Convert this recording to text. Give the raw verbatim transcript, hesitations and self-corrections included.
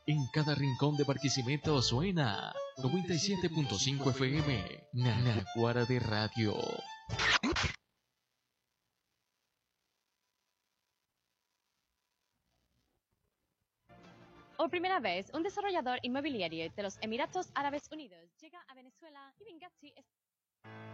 En cada rincón de Barquisimeto suena noventa y siete punto cinco F M, Naguará de Radio. Por primera vez, un desarrollador inmobiliario de los Emiratos Árabes Unidos llega a Venezuela y Vingachi es...